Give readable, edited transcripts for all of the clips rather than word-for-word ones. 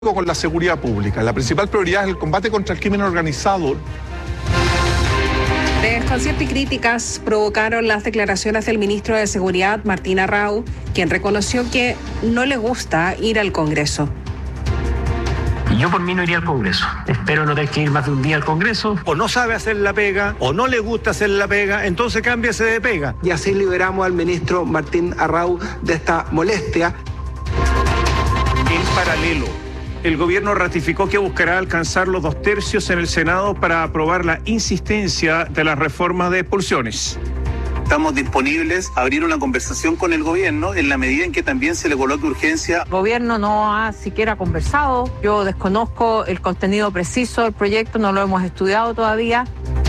con la seguridad pública. La principal prioridad es el combate contra el crimen organizado. Desconcierto y críticas provocaron las declaraciones del ministro de Seguridad, Martín Arrau, quien reconoció que no le gusta ir al Congreso. Yo por mí no iría al Congreso. Espero no tener que ir más de un día al Congreso. O no sabe hacer la pega, o no le gusta hacer la pega, entonces cámbiase de pega. Y así liberamos al ministro Martín Arrau de esta molestia. En paralelo, el gobierno ratificó que buscará alcanzar los 2/3 en el Senado para aprobar la insistencia de las reformas de expulsiones. Estamos disponibles a abrir una conversación con el gobierno en la medida en que también se le coloque urgencia. El gobierno no ha siquiera conversado. Yo desconozco el contenido preciso del proyecto, no lo hemos estudiado todavía.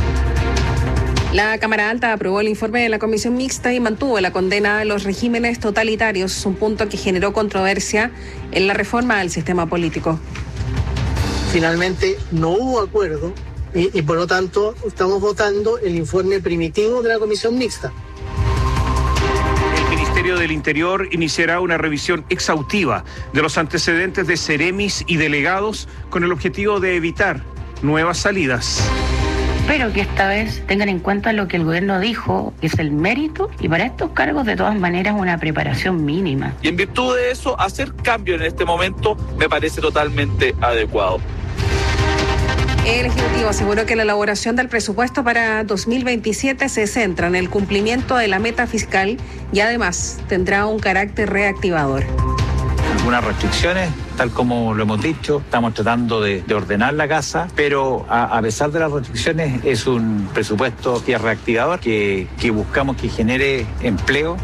La Cámara Alta aprobó el informe de la Comisión Mixta y mantuvo la condena a los regímenes totalitarios, un punto que generó controversia en la reforma al sistema político. Finalmente no hubo acuerdo y por lo tanto estamos votando el informe primitivo de la Comisión Mixta. El Ministerio del Interior iniciará una revisión exhaustiva de los antecedentes de seremis y delegados con el objetivo de evitar nuevas salidas. Espero que esta vez tengan en cuenta lo que el gobierno dijo, que es el mérito, y para estos cargos de todas maneras una preparación mínima. Y en virtud de eso, hacer cambio en este momento me parece totalmente adecuado. El Ejecutivo aseguró que la elaboración del presupuesto para 2027 se centra en el cumplimiento de la meta fiscal y además tendrá un carácter reactivador. Algunas restricciones, tal como lo hemos dicho, estamos tratando de ordenar la casa, pero a pesar de las restricciones es un presupuesto que es reactivador, que buscamos que genere empleo.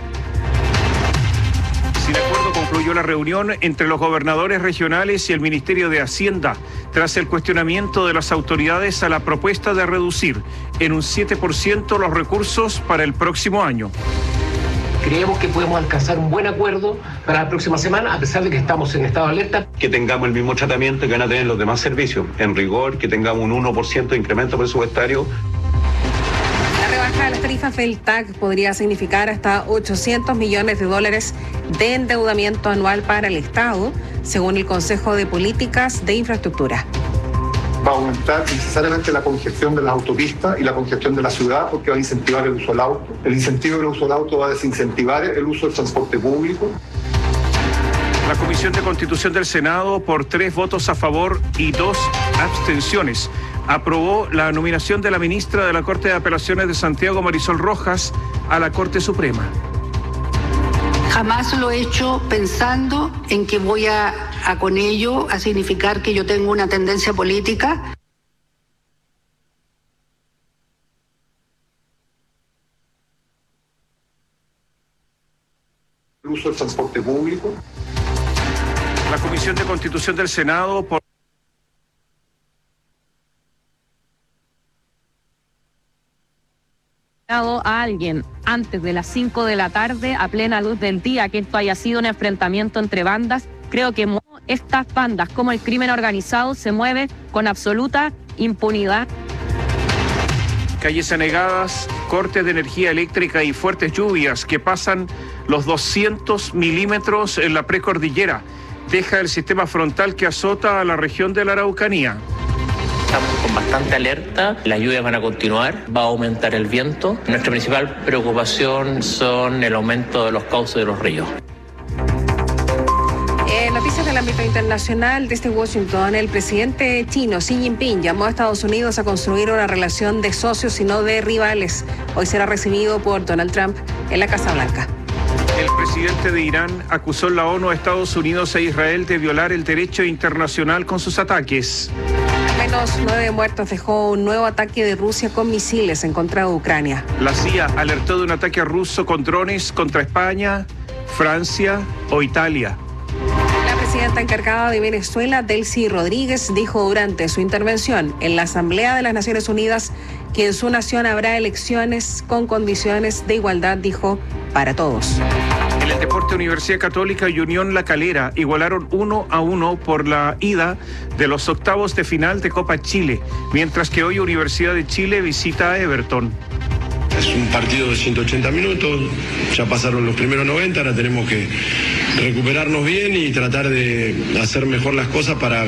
Sin acuerdo concluyó la reunión entre los gobernadores regionales y el Ministerio de Hacienda, tras el cuestionamiento de las autoridades a la propuesta de reducir en un 7% los recursos para el próximo año. Creemos que podemos alcanzar un buen acuerdo para la próxima semana, a pesar de que estamos en estado de alerta. Que tengamos el mismo tratamiento que van a tener los demás servicios. En rigor, que tengamos un 1% de incremento presupuestario. La rebaja de las tarifas del TAC podría significar hasta $800 millones de endeudamiento anual para el Estado, según el Consejo de Políticas de Infraestructura. Va a aumentar necesariamente la congestión de las autopistas y la congestión de la ciudad porque va a incentivar el uso del auto. El incentivo del uso del auto va a desincentivar el uso del transporte público. La Comisión de Constitución del Senado, por 3 votos a favor y 2 abstenciones, aprobó la nominación de la ministra de la Corte de Apelaciones de Santiago, Marisol Rojas, a la Corte Suprema. Jamás lo he hecho pensando en que voy a con ello a significar que yo tengo una tendencia política. El uso del transporte público. La Comisión de Constitución del Senado, por A alguien antes de las 5 de la tarde a plena luz del día que esto haya sido un enfrentamiento entre bandas. Creo que estas bandas como el crimen organizado se mueven con absoluta impunidad. Calles anegadas, cortes de energía eléctrica y fuertes lluvias que pasan los 200 milímetros en la precordillera. Deja el sistema frontal que azota a la región de la Araucanía. Estamos con bastante alerta, las lluvias van a continuar, va a aumentar el viento. Nuestra principal preocupación son el aumento de los cauces de los ríos. Noticias del ámbito internacional. Desde Washington, el presidente chino Xi Jinping llamó a Estados Unidos a construir una relación de socios y no de rivales. Hoy será recibido por Donald Trump en la Casa Blanca. El presidente de Irán acusó en la ONU a Estados Unidos e Israel de violar el derecho internacional con sus ataques. Al menos 9 muertos dejó un nuevo ataque de Rusia con misiles en contra de Ucrania. La CIA alertó de un ataque ruso con drones contra España, Francia o Italia. La presidenta encargada de Venezuela, Delcy Rodríguez, dijo durante su intervención en la Asamblea de las Naciones Unidas que en su nación habrá elecciones con condiciones de igualdad, dijo, para todos. En el deporte, Universidad Católica y Unión La Calera igualaron 1-1 por la ida de los octavos de final de Copa Chile, mientras que hoy Universidad de Chile visita a Everton. Es un partido de 180 minutos, ya pasaron los primeros 90, ahora tenemos que recuperarnos bien y tratar de hacer mejor las cosas para